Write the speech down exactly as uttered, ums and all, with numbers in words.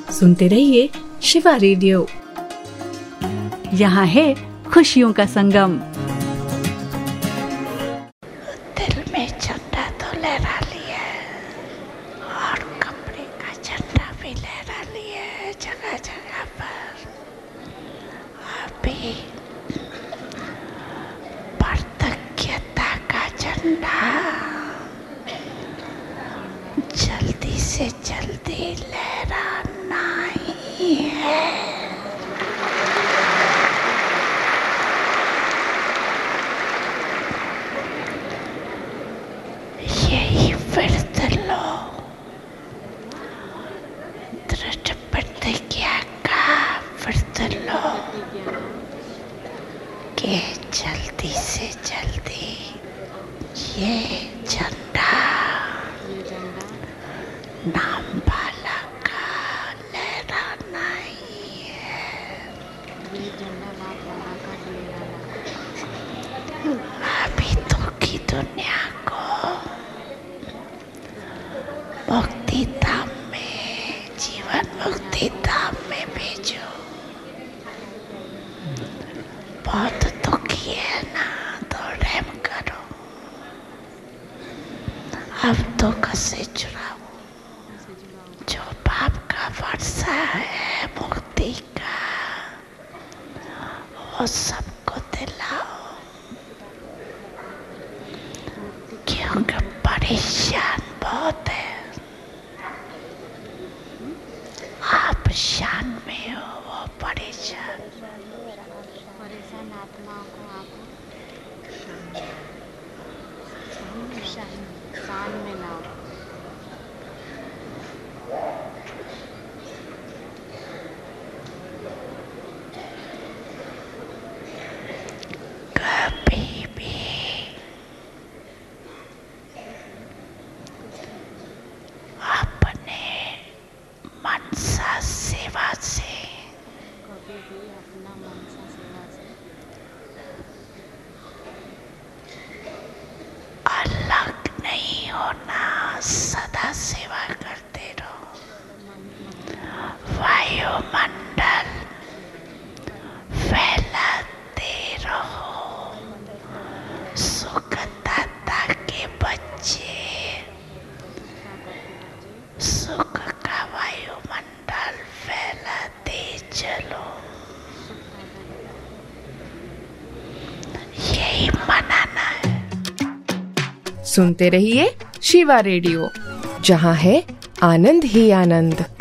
सुनते रहिए शिवा रेडियो। यहाँ है खुशियों का संगम। दिल में झंडा तो लहरा लिया और कपड़े का झंडा भी लहरा लिया है जगह जगह पर। अभी कृतज्ञता का झंडा जल्दी से जल्दी लहराना ही है। यही व्रत लो, दृढ़ प्रतिज्ञा का व्रत लो कि जल्दी से जल्दी ये झंडा नाम वाला का लहराना ही है। अभी तो की दुनिया को मुक्ति धाम में, जीवन मुक्ति धाम में भेजो। बहुत दुखी है ना, तो रहम करो। अब तो कसे चुराओ, जो पाप का वर्षा है मुक्ति का, वो सबको दिलाओ। क्योंकि परेशान बहुत है। आप शान में हो, वो परेशान परेशान आत्माओं को आप शान में लाओ। कभी भी अपने मनसा सेवा से कभी भी अपना मनसा सेवा से अलग नहीं होना, सदा सेवा करते रहो। वायुमंडल फैलाते रहो। सुखदाता के बच्चे, सुख का वायुमंडल फैलाते चलो। यही मनाना है। सुनते रहिए शिवा रेडियो, जहाँ है आनंद ही आनंद।